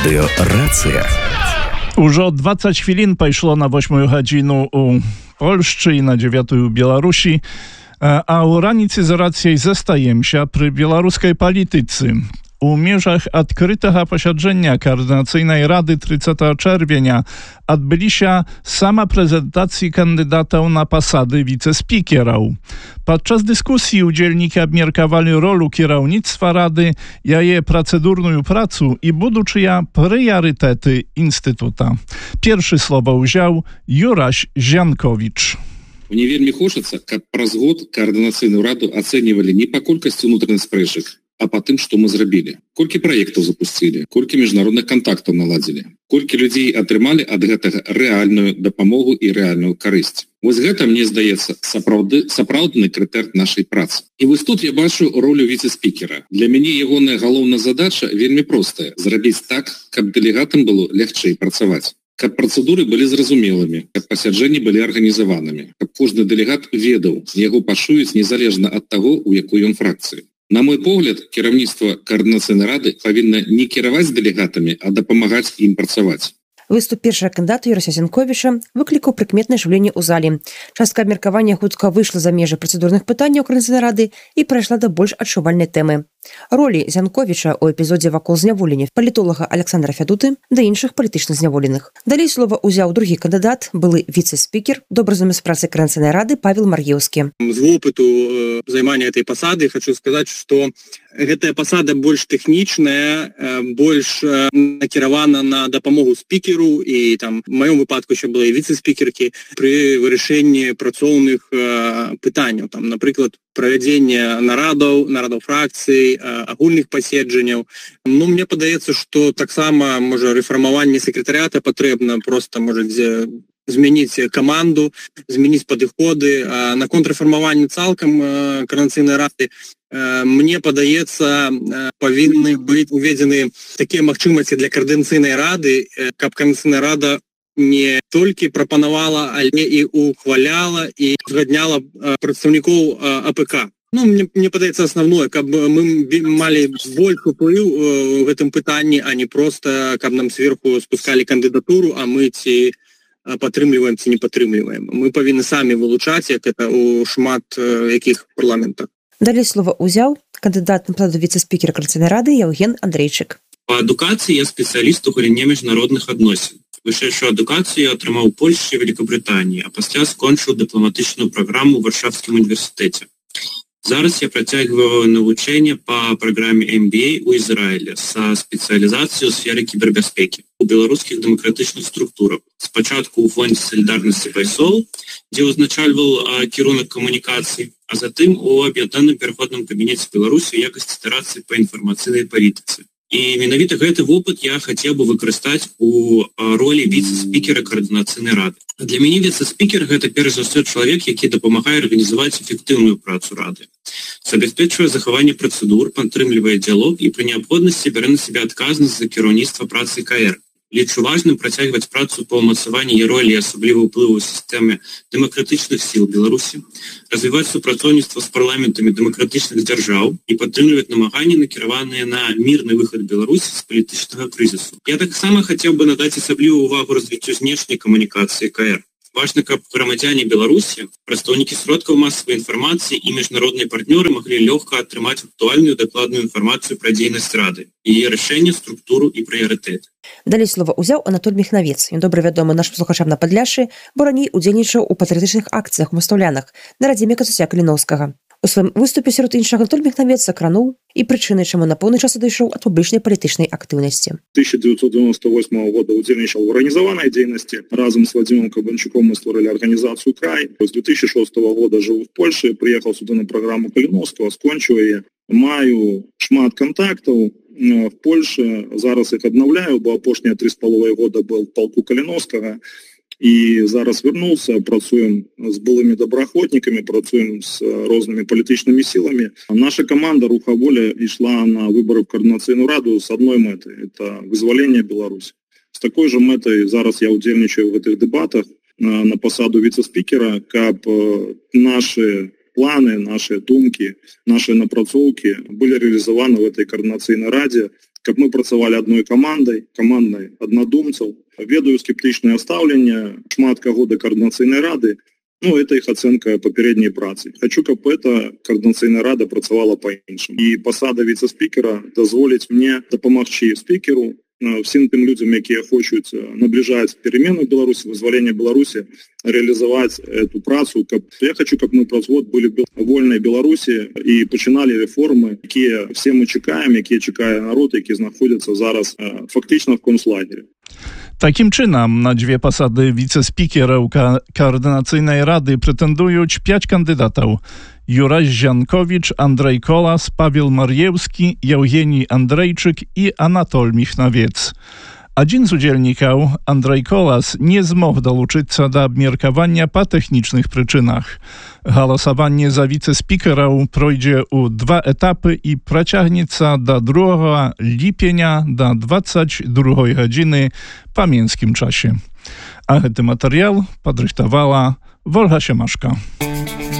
Радыё «Рацыя». Ужо 20 хвілін пайшло на 8 гадзіну у Польшчы і на 9 у Беларусі, а ў раніцы з рацыяй застаемся пры беларускай палітыцы. У межах адкрытага пасяджэння Каардынацыйнай рады 30 чэрвеня адбыліся самапрэзентацыі кандыдатаў на пасады віцэ-спікераў. Падчас дыскусіі удзельнікі абмеркавалі ролю кіраўніцтва рады, яе працэдурную працу і будучыя прыярытэты інстытута. Першы слова ўзяў Юрась Зянковіч. Мне вельмі хочацца, каб праз год Каардынацыйную раду ацэньвалі не па колькасці ўнутраных спрэчак, а по тым, што мы зрабілі. Колькі праектаў запусцілі, колькі міжнародных кантактаў наладзілі, колькі людзей атрымалі ад гэтага рэальную дапамогу і рэальную карысць. Вось гэта, мне здаецца, сапраўдны крытэр нашай працы. І вось тут я бачу ролю віцэ-спікера. Для мяне ягоная галоўная задача вельмі простая – зрабіць так, каб дэлегатам было лягчэй працаваць. Каб працэдуры былі зразумелымі, каб пасяджэнні былі арганізаванымі, каб кожны дэлегат ведаў, яго пашуюць незалежна ад таго, у якой ён фракцыі. На мой погляд, кіраўніцтва Каардынацыйнай рады павінна не кіраваць дэлегатамі, а дапамагаць ім працаваць. Выступ першага кандыдата Юрася Зянковіча выклікаў прыкметнае жыўленне ў зале. Частка абмеркавання хутка выйшла за межы працэдурных пытанняў Каардынацыйнай рады і перайшла да больш адчувальнай тэмы. Ролі Зянковіча ў эпізодзе вакол зняволення палітолага Александра Фядуты да іншых палітычных зняволеных. Далей слова ўзяў другі кандыдат, былы віцэ-спікер, добразумец працы Каардынацыйнай рады Павел Маргеўскі. З вопыту займання этой пасады хочу сказаць, што гэтая пасада больш тэхнічная, больш накіравана на дапамогу спікеру, і там в маём выпадку ще були віцэ-спікеркі пры вырашэнні працоўных пытанняў, там, напрыклад, правядзення нарадаў фракцый, агульных паседжанняў. Ну, мне падаецца, што таксама, можа, рэфармаванне сакратарыята патрэбна, просто, можа, змяніць каманду, змяніць падыходы. На контррэфармаванне цалкам Каардынацыйнай рады, мне падаецца, павінны быць уведзены такія магчымасці для Каардынацыйнай рады, каб Каардынацыйная рада не толькі прапанавала, але і ухваляла і узгадняла прадстаўнікоў АПК. Ну, мне падаецца асноўное, каб мы малі больш уплыў у гэтым пытанні, а не просто, каб нам сверху спускалі кандыдатуру, а мы ці падтрымліваем, ці не падтрымліваем. Мы павінны самі вылучаць, як это у шмат якіх парламентах. Далей слова ўзяў кандыдат на посаду віцэ-спікера Каардынацыйнай рады Евген Андрейчык. По адукацыі я спецыяліст у галіне міжнародных адносін. Вышэйшую адукацыю я атрымаў у Польшчы і Великабрытаніі, а пасля скончыў дыпламатычную праграму ў Варшавскім універсітэце. Зараз я працягваю навучанне па праграме MBA ў Ізраілі са спецыялізацыяй у сферы кібербяспекі у беларускіх дэмакратычных структурах. Спачатку ў фондзе салідарнасці «Пайсол», дзе ўзначальваў кірунак камунікацый, а затым у аб'яднаным пераходным кабінеце Беларусі ў якасці старацыі па інфармацыйнай палітыцы. І менавіта гэты вопыт я хацеў бы выкарыстаць у ролі віцэ-спікера Каардынацыйнай рады. Для мяне віцэ-спікер гэта перш за ўсё чалавек, які дапамагае арганізаваць эфектыўную працу рады. Забяспечвае захаванне працэдур, падтрымлівае дыялог і пры неабходнасці бярэ на сябе адказнасць за кіраўніцтва працы КР. Лічу важным працягваць працу па ўмацаванні ролі і асабліва ўплыву ў сістэме дэмакратычных сіл Беларусі, развіваць супрацоўніцтва з парламентамі дэмакратычных дзяржаў і падтрымліваць намаганні, накіраваныя на мірны выхад Беларусі з палітычнага крызісу. Я таксама хацеў бы надаць асаблівую ўвагу развіццю знешняй камунікацыі КР. Важна, каб грамадзяне Беларусі, прадстаўнікі сродкаў масавай інфармацыі і міжнародныя партнёры маглі лёгка атрымаць актуальную дакладную інфармацыю пра дзейнасць рады, яе рашэнне, структуру і прыярытэты. Далей слова ўзяў Анатоль Міхнавец. Ён добра вядомы нашым слухачам на Падляшшы, бо раней удзельнічаў у патрыятычных акцыях у Мастаўлянах на радзіме Кацуся Каліноўскага. У сваім выступе сярод іншага Анатоль Міхнавец закрануў і прычыны, чаму на поўны час адышоў ад публічнай палітычнай актыўнасці. 1998 года удзельнічаў в арганізаванай дзейнасці. Разам с Вадимом Кабанчуком мы створили организацию «Край». С 2006 года жил в Польше, приехал сюда на программу Каліновского, скончил ее. Маю шмат контактаў в Польше, зараз их обновляю, бо апошнія 3,5 года был в полку Каліновского. І зараз вернувся, працюємо з былими доброохотниками, працюємо з різними політичними силами. Наша команда «Руха Воля» йшла на вибори в Координаційну раду з одної мети – це визволення Білорусі. З такою ж метою зараз я удільничаю в цих дебатах на посаду віце-спікера, щоб наші планы, наши думки, наши напрацоўки были реализованы в этой Координаційной раде каб мы працавалі адной камандай аднадумцаў. Ведаю скептычнае стаўленне шмат каго да каардынацыйнай рады, это их оценка папярэдняй працы. Хочу, каб эта координационная рада працавала по-іншаму. И посада вице-спикера дазволіць мне дапамагчы спикеру, всем тем людям, якія хочуць наближать перемены в Беларуси, вызволение Беларуси, реализовать эту працу. Я хочу, каб мы праз год были вольной Беларуси и починали реформы, якія все мы чекаем, якія чекае народ, які знаходзяцца зараз фактично в концлагере. Takim czynom na dwie posady wicespikerów koordynacyjnej rady pretendują 5 kandydatów. Juraj Ziankowicz, Andrzej Kolas, Paweł Mariewski, Eugenij Andrejczyk i Anatol Michnowiec. Один z udzielników, Andrzej Kolas, nie zmógł dolучиться do obmierkowania po technicznych przyczynach. Głosowanie za wicespikerów projdzie u 2 etapy i przeciągnie się do 2 lipca do 22 godziny po mięskim czasie. A ten materiał podrychtowała Wolga Siemaszka.